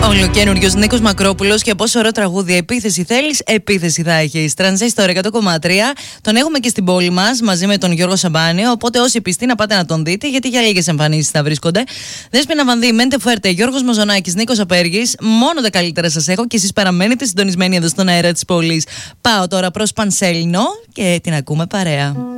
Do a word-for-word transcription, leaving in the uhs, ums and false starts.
Ολοκαίνουργιος Νίκος Μακρόπουλος και πόσο ωραίο τραγούδι. Επίθεση θέλεις, επίθεση θα έχεις. Τρανζίστορ εκατό κόμμα τρία. Τον έχουμε και στην πόλη μας μαζί με τον Γιώργο Σαμπάνιο. Οπότε όσοι πιστοί να πάτε να τον δείτε, γιατί για λίγες εμφανίσεις θα βρίσκονται. Δέσποινα Βανδύ, Μέντε Φουέρτε, Γιώργος Μοζονάκης, Νίκος Απέργης. Μόνο τα καλύτερα σας έχω και εσείς παραμένετε συντονισμένοι εδώ στον αέρα της πόλης. Πάω τώρα προς Πανσέλινο και την ακούμε παρέα.